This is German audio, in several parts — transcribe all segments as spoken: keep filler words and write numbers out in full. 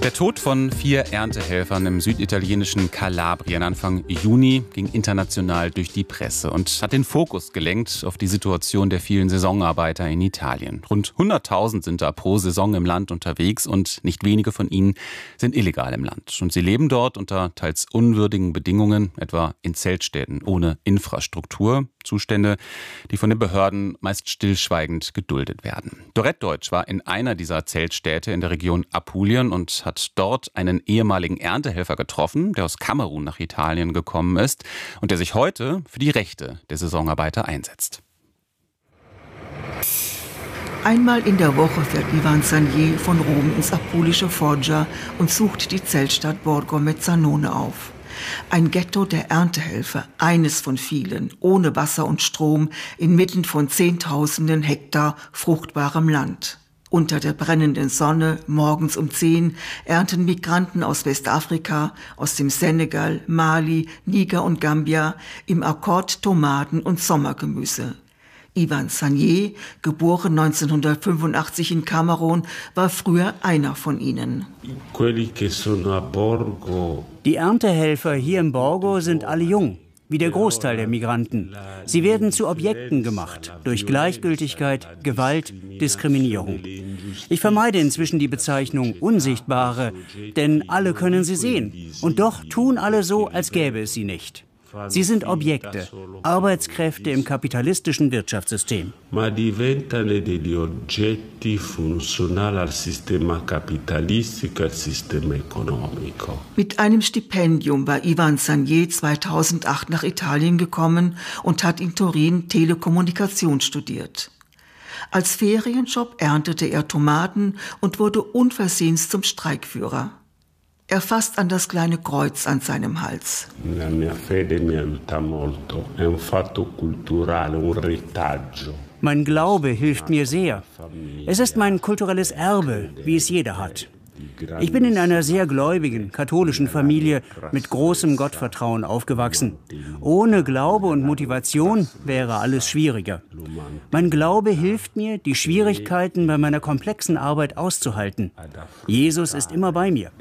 Der Tod von vier Erntehelfern im süditalienischen Kalabrien Anfang Juni ging international durch die Presse und hat den Fokus gelenkt auf die Situation der vielen Saisonarbeiter in Italien. Rund hunderttausend sind da pro Saison im Land unterwegs und nicht wenige von ihnen sind illegal im Land. Und sie leben dort unter teils unwürdigen Bedingungen, etwa in Zeltstädten ohne Infrastruktur. Zustände, die von den Behörden meist stillschweigend geduldet werden. Dorette Deutsch war in einer dieser Zeltstädte in der Region Apulien und hat dort einen ehemaligen Erntehelfer getroffen, der aus Kamerun nach Italien gekommen ist und der sich heute für die Rechte der Saisonarbeiter einsetzt. Einmal in der Woche fährt Ivan Sagnier von Rom ins apulische Foggia und sucht die Zeltstadt Borgo Mezzanone auf. Ein Ghetto der Erntehelfer, eines von vielen, ohne Wasser und Strom, inmitten von Zehntausenden Hektar fruchtbarem Land. Unter der brennenden Sonne, morgens um zehn, ernten Migranten aus Westafrika, aus dem Senegal, Mali, Niger und Gambia im Akkord Tomaten und Sommergemüse. Ivan Sagnier, geboren neunzehnhundertfünfundachtzig in Kamerun, war früher einer von ihnen. Die Erntehelfer hier im Borgo sind alle jung, wie der Großteil der Migranten. Sie werden zu Objekten gemacht, durch Gleichgültigkeit, Gewalt, Diskriminierung. Ich vermeide inzwischen die Bezeichnung Unsichtbare, denn alle können sie sehen. Und doch tun alle so, als gäbe es sie nicht. Sie sind Objekte, Arbeitskräfte im kapitalistischen Wirtschaftssystem. Ma diventano degli oggetti funzionali al sistema capitalistico e al sistema economico. Mit einem Stipendium war Ivan Sagnier zweitausendacht nach Italien gekommen und hat in Turin Telekommunikation studiert. Als Ferienjob erntete er Tomaten und wurde unversehens zum Streikführer. Er fasst an das kleine Kreuz an seinem Hals. La mia fede mi aiuta molto. È un fatto culturale, un retaggio. Mein Glaube hilft mir sehr. Es ist mein kulturelles Erbe, wie es jeder hat. Ich bin in einer sehr gläubigen, katholischen Familie mit großem Gottvertrauen aufgewachsen. Ohne Glaube und Motivation wäre alles schwieriger. Mein Glaube hilft mir, die Schwierigkeiten bei meiner komplexen Arbeit auszuhalten. Jesus ist immer bei mir.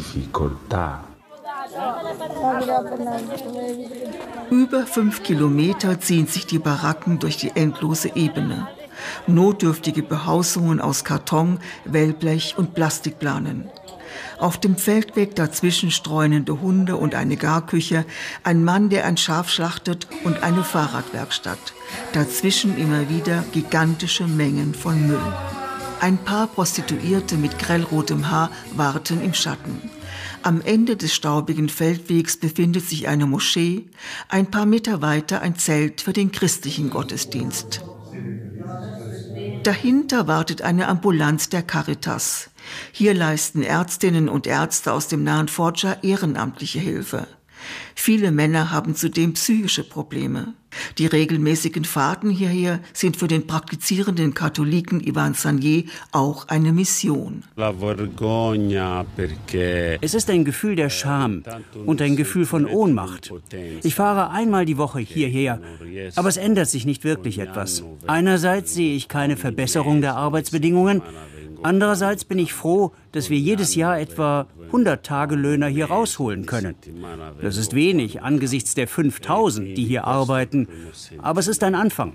Über fünf Kilometer ziehen sich die Baracken durch die endlose Ebene. Notdürftige Behausungen aus Karton, Wellblech und Plastikplanen. Auf dem Feldweg dazwischen streunende Hunde und eine Garküche, ein Mann, der ein Schaf schlachtet und eine Fahrradwerkstatt. Dazwischen immer wieder gigantische Mengen von Müll. Ein paar Prostituierte mit grellrotem Haar warten im Schatten. Am Ende des staubigen Feldwegs befindet sich eine Moschee, ein paar Meter weiter ein Zelt für den christlichen Gottesdienst. Dahinter wartet eine Ambulanz der Caritas. Hier leisten Ärztinnen und Ärzte aus dem nahen Foggia ehrenamtliche Hilfe. Viele Männer haben zudem psychische Probleme. Die regelmäßigen Fahrten hierher sind für den praktizierenden Katholiken Ivan Sagnier auch eine Mission. Es ist ein Gefühl der Scham und ein Gefühl von Ohnmacht. Ich fahre einmal die Woche hierher, aber es ändert sich nicht wirklich etwas. Einerseits sehe ich keine Verbesserung der Arbeitsbedingungen. Andererseits bin ich froh, dass wir jedes Jahr etwa hundert Tagelöhner hier rausholen können. Das ist wenig angesichts der fünftausend, die hier arbeiten, aber es ist ein Anfang.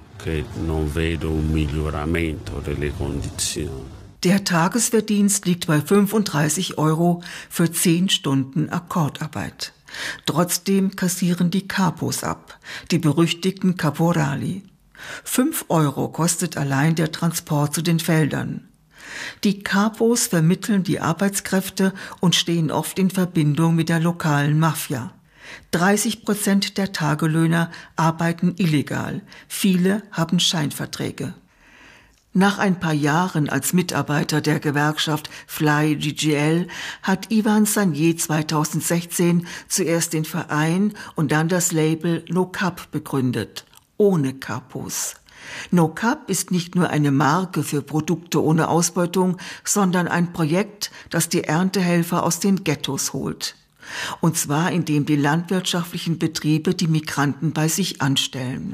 Der Tagesverdienst liegt bei fünfunddreißig Euro für zehn Stunden Akkordarbeit. Trotzdem kassieren die Capos ab, die berüchtigten Caporali. Fünf Euro kostet allein der Transport zu den Feldern. Die Capos vermitteln die Arbeitskräfte und stehen oft in Verbindung mit der lokalen Mafia. dreißig Prozent der Tagelöhner arbeiten illegal, viele haben Scheinverträge. Nach ein paar Jahren als Mitarbeiter der Gewerkschaft Fly G G L hat Ivan Sagnier zweitausendsechzehn zuerst den Verein und dann das Label No Cap begründet, ohne Capos. No Cap ist nicht nur eine Marke für Produkte ohne Ausbeutung, sondern ein Projekt, das die Erntehelfer aus den Ghettos holt. Und zwar, indem die landwirtschaftlichen Betriebe die Migranten bei sich anstellen.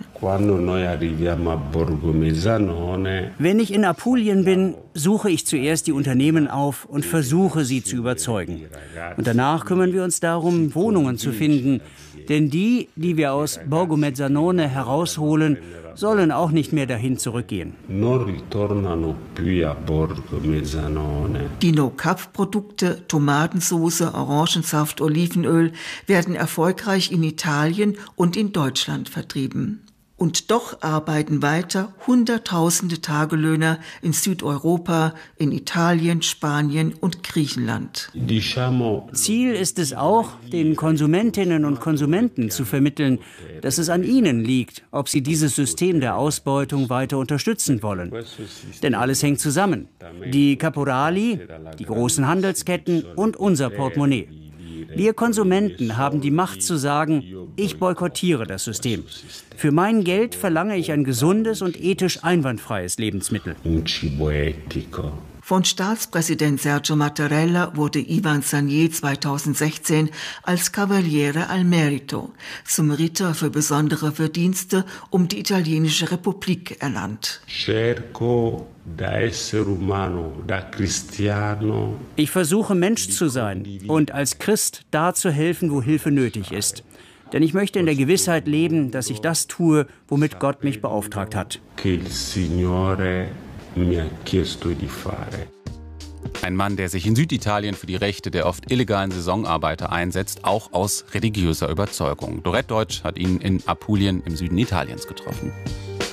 Wenn ich in Apulien bin, suche ich zuerst die Unternehmen auf und versuche, sie zu überzeugen. Und danach kümmern wir uns darum, Wohnungen zu finden. Denn die, die wir aus Borgo Mezzanone herausholen, sollen auch nicht mehr dahin zurückgehen. Die No-Cap-Produkte, Tomatensauce, Orangensaft, Olivenöl werden erfolgreich in Italien und in Deutschland vertrieben. Und doch arbeiten weiter Hunderttausende Tagelöhner in Südeuropa, in Italien, Spanien und Griechenland. Ziel ist es auch, den Konsumentinnen und Konsumenten zu vermitteln, dass es an ihnen liegt, ob sie dieses System der Ausbeutung weiter unterstützen wollen. Denn alles hängt zusammen. Die Caporali, die großen Handelsketten und unser Portemonnaie. Wir Konsumenten haben die Macht zu sagen, ich boykottiere das System. Für mein Geld verlange ich ein gesundes und ethisch einwandfreies Lebensmittel. Von Staatspräsident Sergio Mattarella wurde Ivan Sagnier zweitausendsechzehn als Cavaliere al Merito zum Ritter für besondere Verdienste um die italienische Republik ernannt. Ich versuche, Mensch zu sein und als Christ da zu helfen, wo Hilfe nötig ist. Denn ich möchte in der Gewissheit leben, dass ich das tue, womit Gott mich beauftragt hat. Ein Mann, der sich in Süditalien für die Rechte der oft illegalen Saisonarbeiter einsetzt, auch aus religiöser Überzeugung. Dorette Deutsch hat ihn in Apulien im Süden Italiens getroffen.